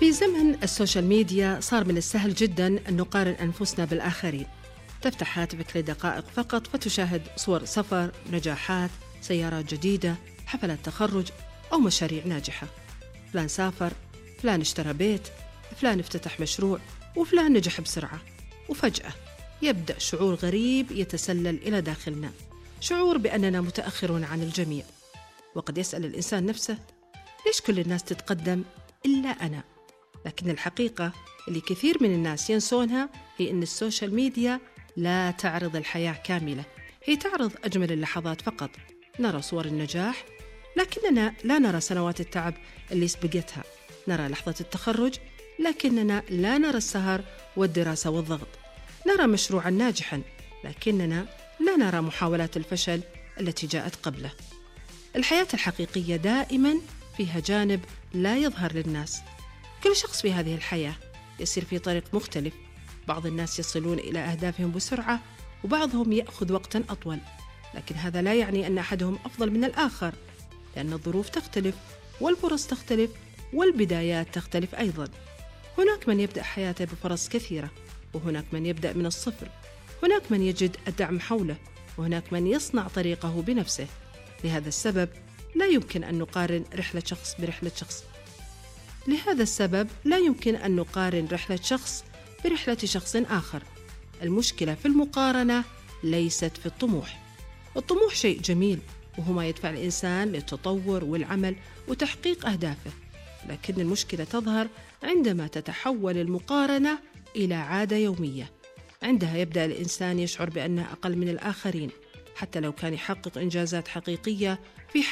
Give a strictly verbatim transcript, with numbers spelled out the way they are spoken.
في زمن السوشيال ميديا صار من السهل جدا أن نقارن أنفسنا بالآخرين. تفتح هاتفك لدقائق فقط فتشاهد صور سفر، نجاحات، سيارات جديدة، حفلات تخرج أو مشاريع ناجحة. فلان سافر، فلان اشترى بيت، فلان افتتح مشروع، وفلان نجح بسرعة. وفجأة يبدأ شعور غريب يتسلل إلى داخلنا، شعور بأننا متأخرون عن الجميع. وقد يسأل الإنسان نفسه: ليش كل الناس تتقدم إلا أنا؟ لكن الحقيقة اللي كثير من الناس ينسونها هي أن السوشيال ميديا لا تعرض الحياة كاملة، هي تعرض أجمل اللحظات فقط. نرى صور النجاح لكننا لا نرى سنوات التعب اللي سبقتها، نرى لحظة التخرج لكننا لا نرى السهر والدراسة والضغط، نرى مشروعا ناجحا لكننا لا نرى محاولات الفشل التي جاءت قبله. الحياة الحقيقية دائما فيها جانب لا يظهر للناس. كل شخص في هذه الحياة يسير في طريق مختلف، بعض الناس يصلون إلى أهدافهم بسرعة وبعضهم يأخذ وقتا أطول، لكن هذا لا يعني أن أحدهم أفضل من الآخر، لأن الظروف تختلف والفرص تختلف والبدايات تختلف أيضا. هناك من يبدأ حياته بفرص كثيرة، وهناك من يبدأ من الصفر، هناك من يجد الدعم حوله، وهناك من يصنع طريقه بنفسه. لهذا السبب لا يمكن أن نقارن رحلة شخص برحلة شخص لهذا السبب لا يمكن أن نقارن رحلة شخص برحلة شخص آخر. المشكلة في المقارنة ليست في الطموح. الطموح شيء جميل وهو ما يدفع الإنسان للتطور والعمل وتحقيق أهدافه، لكن المشكلة تظهر عندما تتحول المقارنة إلى عادة يومية. عندها يبدأ الإنسان يشعر بأنه أقل من الآخرين، حتى لو كان يحقق إنجازات حقيقية في